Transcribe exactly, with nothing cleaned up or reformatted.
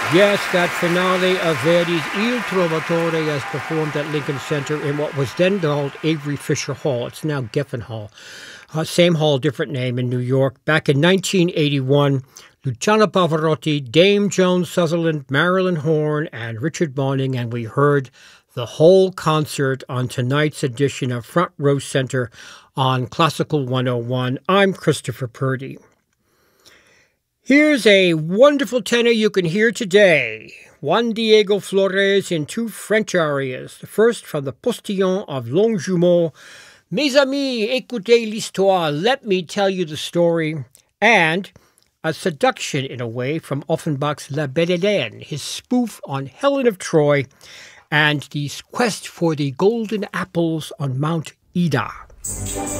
Yes, that finale of Verdi's Il Trovatore as performed at Lincoln Center in what was then called Avery Fisher Hall. It's now Geffen Hall. Uh, same hall, different name in New York. Back in nineteen eighty-one, Luciano Pavarotti, Dame Joan Sutherland, Marilyn Horne, and Richard Bonning, and we heard the whole concert on tonight's edition of Front Row Center on Classical one oh one. I'm Christopher Purdy. Here's a wonderful tenor you can hear today. Juan Diego Flores in two French arias. The first from the Postillon of Longjumeau, Mes amis, écoutez l'histoire, let me tell you the story, and a seduction in a way from Offenbach's La Belle Hélène, his spoof on Helen of Troy, and the quest for the golden apples on Mount Ida.